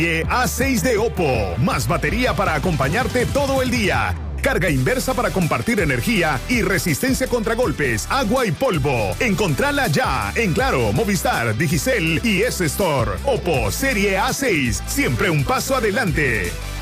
A6 de Oppo, más batería para acompañarte todo el día. Carga inversa para compartir energía y resistencia contra golpes, agua y polvo. Encontrala ya en Claro, Movistar, Digicel y S-Store. Oppo Serie A6, siempre un paso adelante.